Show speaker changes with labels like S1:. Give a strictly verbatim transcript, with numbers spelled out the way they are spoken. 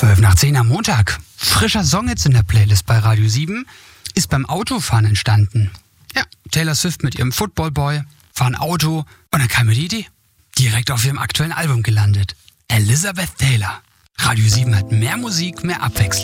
S1: zwölf nach zehn am Montag. Frischer Song jetzt in der Playlist bei Radio sieben. Ist beim Autofahren entstanden. Ja, Taylor Swift mit ihrem Football Boy, fahren Auto und dann kam mir die Idee. Direkt auf ihrem aktuellen Album gelandet. Elizabeth Taylor. Radio sieben hat mehr Musik, mehr Abwechslung.